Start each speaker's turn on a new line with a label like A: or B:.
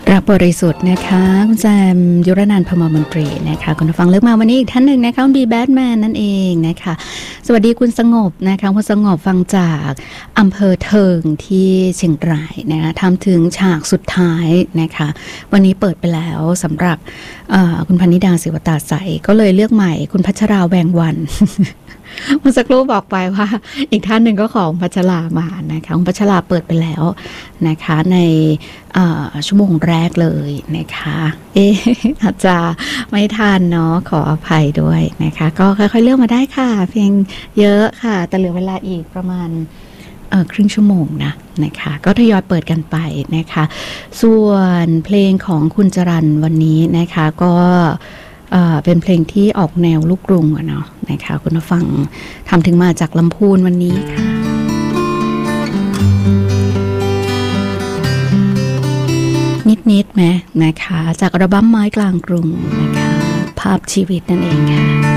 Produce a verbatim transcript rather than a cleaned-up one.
A: รับบริสุทธิ์นะคะคุณแซมยุรนันท์ พมรมนตรีนะคะคุณผู้ฟังเลือกมาวันนี้อีกท่านหนึ่งนะคะคุณบีแบทแมนนั่นเองนะคะสวัสดีคุณสงบนะคะคุณสงบฟังจากอำเภอเทิงที่เชียงรายนะคะทำถึงฉากสุดท้ายนะคะวันนี้เปิดไปแล้วสำหรับคุณพนิดาศิวตาใสก็เลยเลือกใหม่คุณพัชราแวงวัน เมื่อสักครู่บอกไปว่าอีกท่านหนึ่งก็ของพัชรามานะคะคุณพัชราเปิดไปแล้วนะคะในชั่วโมงแรกเลยนะคะเอ๊ะอาจจะไม่ทันเนาะขออภัยด้วยนะคะก็ค่อยๆเลือกมาได้ค่ะเพียงเยอะค่ะแต่เหลือเวลาอีกประมาณครึ่งชั่วโมงนะนะคะก็ทยอยเปิดกันไปนะคะส่วนเพลงของคุณจรัญวันนี้นะคะก็เป็นเพลงที่ออกแนวลูกกรุงอะเนาะนะคะคุณผู้ฟังทำถึงมาจากลำพูนวันนี้ค่ะนิดๆไหมนะคะจากอัลบั้มไม้กลางกรุงนะคะภาพชีวิตนั่นเองค่ะ